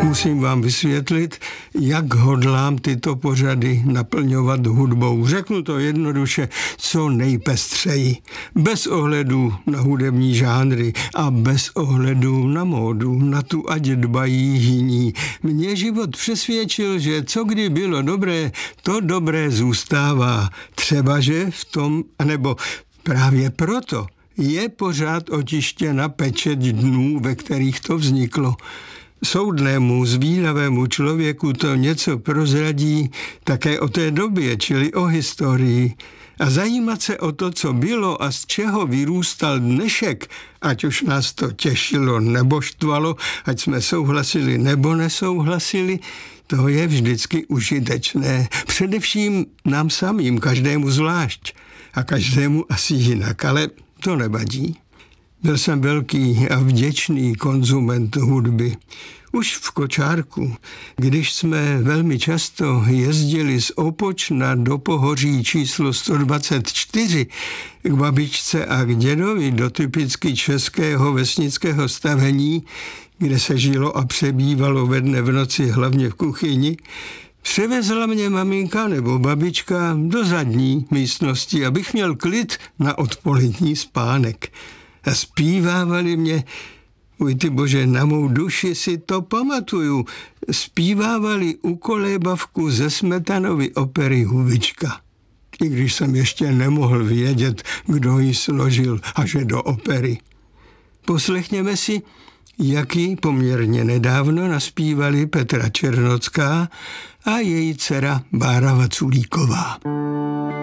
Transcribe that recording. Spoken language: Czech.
Musím vám vysvětlit, jak hodlám tyto pořady naplňovat hudbou. Řeknu to jednoduše, co nejpestřeji. Bez ohledu na hudební žánry a bez ohledu na módu, na tu ať dbají jiní. Mě život přesvědčil, že co kdy bylo dobré, to dobré zůstává. Třebaže v tom, nebo právě proto je pořád otištěna pečeť dnů, ve kterých to vzniklo. Soudnému, zvídavému člověku to něco prozradí také o té době, čili o historii. A zajímat se o to, co bylo a z čeho vyrůstal dnešek, ať už nás to těšilo nebo štvalo, ať jsme souhlasili nebo nesouhlasili, to je vždycky užitečné. Především nám samým, každému zvlášť a každému asi jinak, ale to nevadí. Byl jsem velký a vděčný konzument hudby. Už v kočárku, když jsme velmi často jezdili z Opočna do Pohoří číslo 124 k babičce a k dědovi do typicky českého vesnického stavení, kde se žilo a přebývalo ve dne v noci hlavně v kuchyni, převezla mě maminka nebo babička do zadní místnosti, abych měl klid na odpolední spánek. A zpívávali mě, uj ty bože, na mou duši si to pamatuju, zpívávali u kolébavku ze Smetanovy opery Hubička. I když jsem ještě nemohl vědět, kdo ji složil a že do opery. Poslechněme si, jak ji poměrně nedávno naspívali Petra Černocká a její dcera Bára Vaculíková.